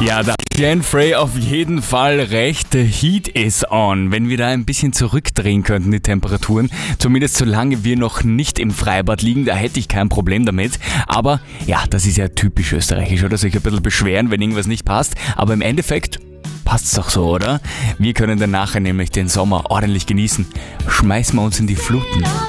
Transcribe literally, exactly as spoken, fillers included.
Ja, da hat Jan Frey auf jeden Fall recht. The Heat is on. Wenn wir da ein bisschen zurückdrehen könnten, die Temperaturen, zumindest solange wir noch nicht im Freibad liegen, da hätte ich kein Problem damit. Aber ja, das ist ja typisch österreichisch, oder? Sich ein bisschen beschweren, wenn irgendwas nicht passt. Aber im Endeffekt passt's doch so, oder? Wir können dann nachher nämlich den Sommer ordentlich genießen. Schmeißen wir uns in die Fluten.